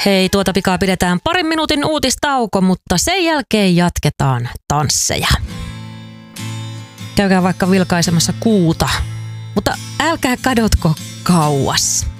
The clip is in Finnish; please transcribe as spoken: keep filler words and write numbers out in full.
Hei, tuota pikaa pidetään parin minuutin uutistauko, mutta sen jälkeen jatketaan tansseja. Käykää vaikka vilkaisemassa kuuta, mutta älkää kadotko kauas.